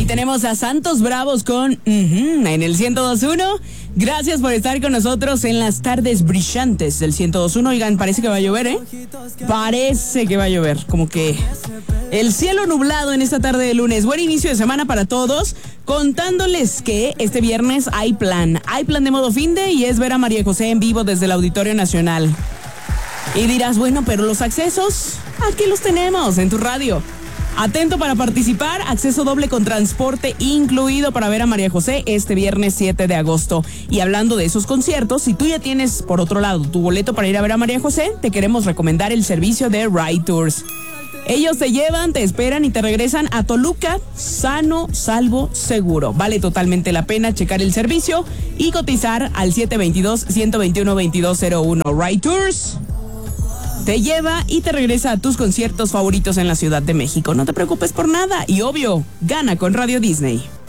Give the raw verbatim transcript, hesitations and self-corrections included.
Ahí tenemos a Santos Bravos con uh-huh, en el ciento dos punto uno. Gracias por estar con nosotros en las tardes brillantes del ciento dos punto uno. Oigan, parece que va a llover, ¿eh? Parece que va a llover. Como que el cielo nublado en esta tarde de lunes. Buen inicio de semana para todos. Contándoles que este viernes hay plan. Hay plan de modo finde y es ver a María José en vivo desde el Auditorio Nacional. Y dirás, bueno, pero los accesos, aquí los tenemos en tu radio. Atento para participar, acceso doble con transporte incluido para ver a María José este viernes siete de agosto. Y hablando de esos conciertos, si tú ya tienes, por otro lado, tu boleto para ir a ver a María José, te queremos recomendar el servicio de Ride Tours. Ellos te llevan, te esperan y te regresan a Toluca, sano, salvo, seguro. Vale totalmente la pena checar el servicio y cotizar al siete dos dos, uno dos uno, dos dos cero uno. Ride Tours te lleva y te regresa a tus conciertos favoritos en la Ciudad de México. No te preocupes por nada y obvio, gana con Radio Disney.